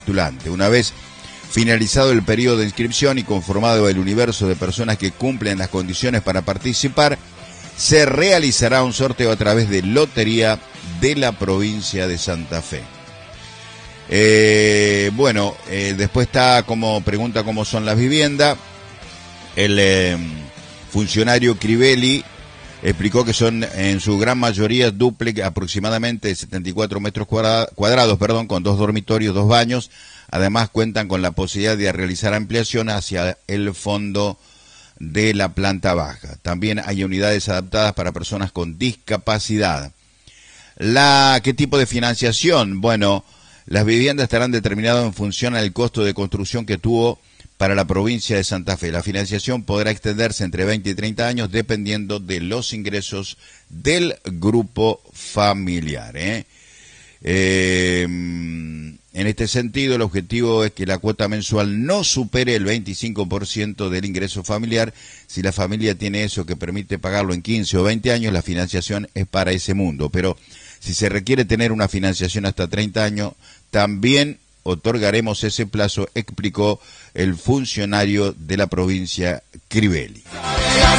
postulante. Una vez finalizado el periodo de inscripción y conformado el universo de personas que cumplen las condiciones para participar, se realizará un sorteo a través de Lotería de la provincia de Santa Fe. Después está como pregunta cómo son las viviendas. El funcionario Crivelli explicó que son en su gran mayoría dúplex, aproximadamente 74 metros cuadrados, con 2 dormitorios, 2 baños. Además cuentan con la posibilidad de realizar ampliación hacia el fondo de la planta baja. También hay unidades adaptadas para personas con discapacidad. ¿Qué tipo de financiación? Bueno, las viviendas estarán determinadas en función al costo de construcción que tuvo para la provincia de Santa Fe. La financiación podrá extenderse entre 20 y 30 años dependiendo de los ingresos del grupo familiar. En este sentido, el objetivo es que la cuota mensual no supere el 25% del ingreso familiar. Si la familia tiene eso que permite pagarlo en 15 o 20 años, la financiación es para ese mundo. Pero si se requiere tener una financiación hasta 30 años, también otorgaremos ese plazo, explicó el funcionario de la provincia Crivelli.